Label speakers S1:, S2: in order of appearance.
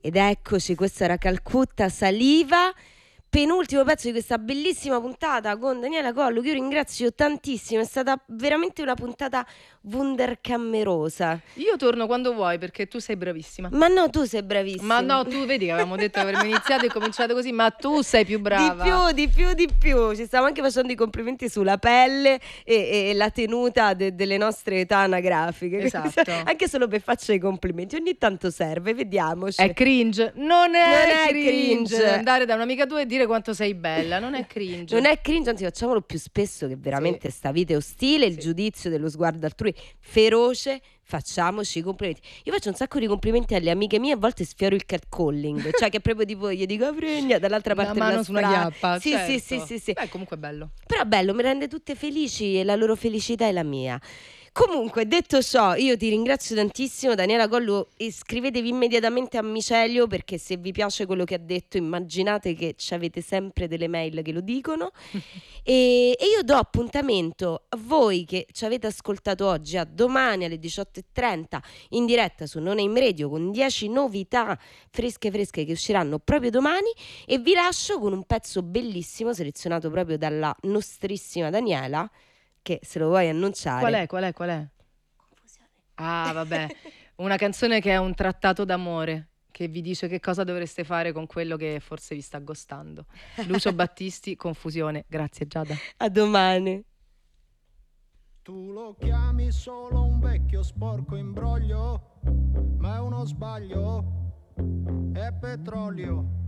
S1: Ed eccoci, questo era Calcutta Saliva, penultimo pezzo di questa bellissima puntata con Daniela Collu, che io ringrazio tantissimo, è stata veramente una puntata wunderkammerosa.
S2: Io torno quando vuoi perché tu sei bravissima.
S1: Ma no, tu sei bravissima.
S2: Ma no, tu vedi che avevamo detto che avremmo iniziato e cominciato così, ma tu sei più brava.
S1: Di più. Ci stiamo anche facendo i complimenti sulla pelle e la tenuta delle nostre età anagrafiche.
S2: Esatto.
S1: Anche solo per farci i complimenti, ogni tanto serve, vediamoci.
S2: È cringe? Non è cringe andare da un'amica tua e dire quanto sei bella, non è cringe.
S1: Non è cringe, anzi facciamolo più spesso, che veramente sta vita è ostile, il giudizio dello sguardo altrui feroce. Facciamoci i complimenti. Io faccio un sacco di complimenti alle amiche mie, a volte sfioro il catcalling, cioè che proprio tipo gli dico pregna dall'altra parte
S2: una mano su una chiappa.
S1: Sì,
S2: certo.
S1: sì.
S2: Beh, comunque è bello.
S1: Però bello, mi rende tutte felici e la loro felicità è la mia. Comunque, detto ciò, io ti ringrazio tantissimo, Daniela Collu. Iscrivetevi immediatamente a Micelio, perché se vi piace quello che ha detto, immaginate che avete sempre delle mail che lo dicono. e io do appuntamento a voi che ci avete ascoltato oggi a domani alle 18:30 in diretta su No Name Radio con 10 novità fresche che usciranno proprio domani, e vi lascio con un pezzo bellissimo selezionato proprio dalla nostrissima Daniela, che se lo vuoi annunciare.
S2: Qual è?
S1: Confusione.
S2: Ah, vabbè, una canzone che è un trattato d'amore, che vi dice che cosa dovreste fare con quello che forse vi sta gostando. Lucio Battisti, Confusione. Grazie Giada.
S1: A domani.
S3: Tu lo chiami solo un vecchio sporco imbroglio, ma è uno sbaglio, è petrolio.